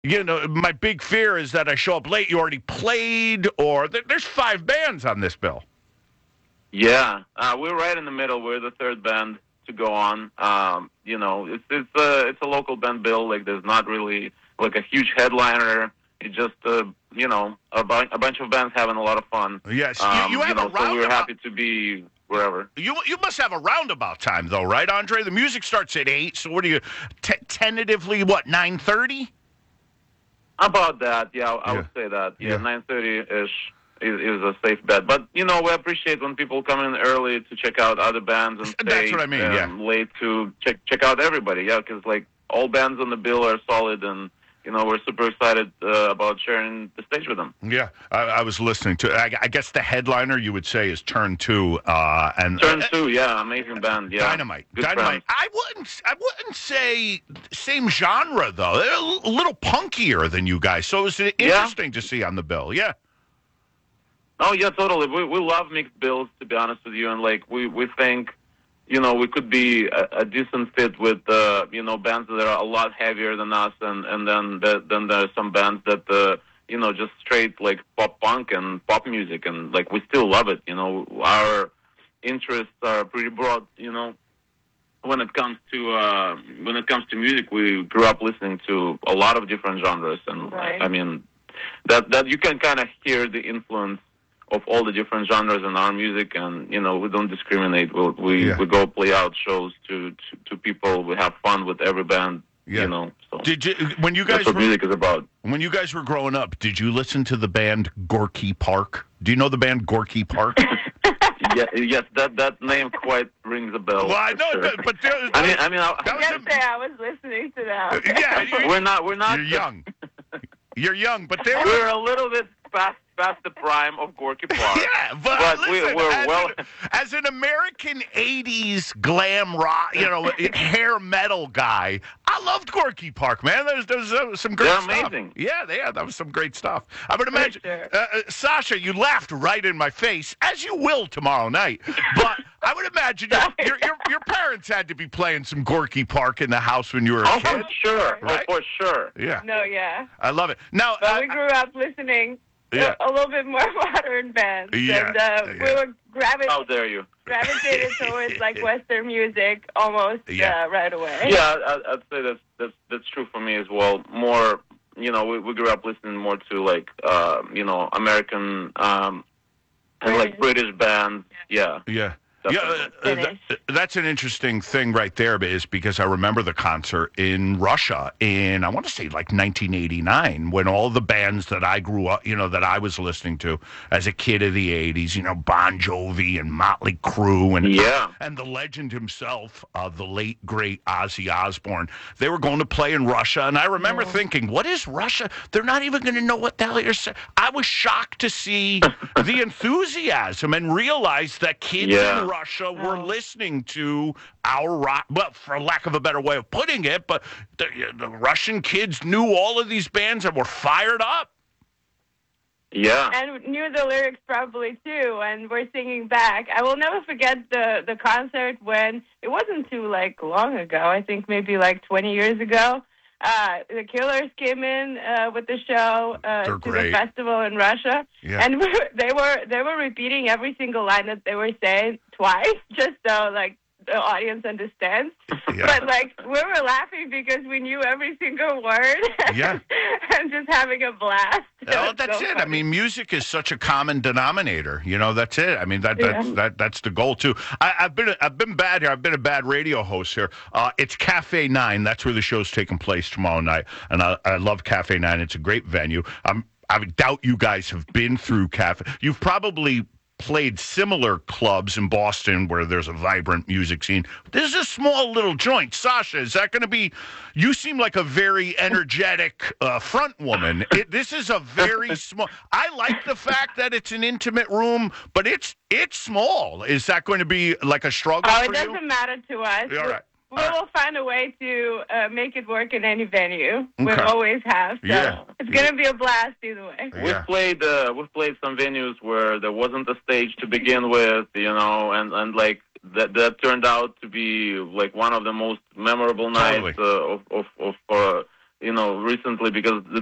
My big fear is that I show up late. You already played, or there's 5 bands on this bill. Yeah, we're right in the middle. We're the third band to go on. It's a local band bill. Like, there's not really like a huge headliner. It's just a bunch of bands having a lot of fun. Yes, you have a roundabout. So we're happy to be wherever. You must have a roundabout time though, right, Andre? The music starts at 8. So what are you tentatively 9:30? About that, yeah, I would say that. Yeah, 9:30-ish is a safe bet. But, we appreciate when people come in early to check out other bands and stay That's what I mean, late to check out everybody, because, all bands on the bill are solid, and, we're super excited about sharing the stage with them. Yeah, I was listening to I guess the headliner, you would say, is Turn 2. Turn 2, amazing band, yeah. Dynamite. Good Dynamite. Friends. I wouldn't say same genre, though. They're a little punkier than you guys, so it's interesting to see on the bill, yeah. Oh, yeah, totally. We love mixed bills, to be honest with you, and, we think, we could be a decent fit with, bands that are a lot heavier than us, and then there are some bands that, just straight, pop punk and pop music, and, we still love it, Our interests are pretty broad, When it comes to music, we grew up listening to a lot of different genres, and, right. I mean, that you can kind of hear the influence of all the different genres in our music, and we don't discriminate. We go play out shows to people. We have fun with every band. So did you when you guys that's what music is about? When you guys were growing up, did you listen to the band Gorky Park? Do you know the band Gorky Park? Yes, that name quite rings a bell. Well, I know, sure. but I was listening to that. Yeah, we're not. You're young. You're young, but we're a little bit past the prime of Gorky Park. Yeah, but listen, we're as an American 80s glam rock, hair metal guy, I loved Gorky Park, man. There's some great stuff. They're amazing. Yeah, that was some great stuff. I would imagine, sure. Sasha, you laughed right in my face, as you will tomorrow night. But I would imagine your parents had to be playing some Gorky Park in the house when you were a kid. For sure. Right? Oh, for sure. Yeah. No, yeah. I love it. Now, but we grew up listening to a little bit more modern bands. Yeah. And we were How dare you? gravitated towards Western music almost right away. Yeah, I'd say that's true for me as well. More, we grew up listening more to American and British bands. Yeah. Yeah. That's an interesting thing right there, is because I remember the concert in Russia in, I want to say 1989, when all the bands that I grew up, that I was listening to as a kid of the 80s, Bon Jovi and Motley Crue and the legend himself, the late, great Ozzy Osbourne, they were going to play in Russia. And I remember thinking, what is Russia? They're not even going to know what the hell you're saying. I was shocked to see the enthusiasm and realize that kids in Russia were listening to our rock, but for lack of a better way of putting it, but the Russian kids knew all of these bands and were fired up. Yeah. And knew the lyrics probably too, and were singing back. I will never forget the concert when, it wasn't too long ago, I think maybe 20 years ago. The Killers came in with the show to the festival in Russia, and they were repeating every single line that they were saying twice, just so the audience understands. But we were laughing because we knew every single word. And just having a blast. Well, that's so it. Funny. I mean, music is such a common denominator. That's it. I mean, that's the goal too. I've been bad here. I've been a bad radio host here. It's Cafe 9. That's where the show's taking place tomorrow night, and I love Cafe 9. It's a great venue. I doubt you guys have been through Cafe. You've probably played similar clubs in Boston where there's a vibrant music scene. This is a small little joint. Sasha, is that going to be... You seem like a very energetic front woman. This is a very small... I like the fact that it's an intimate room, but it's small. Is that going to be a struggle for you? Oh, it doesn't matter to us. All right. We will find a way to make it work in any venue. Okay. We always have. So it's going to be a blast either way. We've played some venues where there wasn't a stage to begin with, and that turned out to be one of the most memorable nights of recently because the